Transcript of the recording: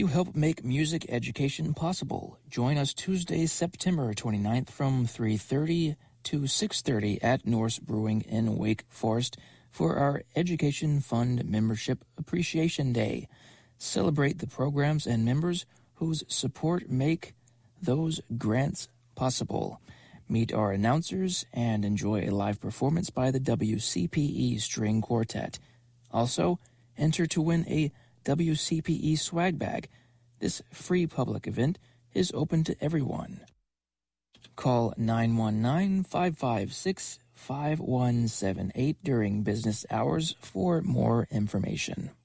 You help make music education possible. Join us Tuesday, September 29th from 3:30 to 6:30 at Norse Brewing in Wake Forest for our Education Fund Membership Appreciation Day. Celebrate the programs and members whose support make those grants possible. Meet our announcers and enjoy a live performance by the WCPE String Quartet. Also, enter to win a WCPE swag bag. This free public event is open to everyone. Call 919-556-5178 during business hours for more information.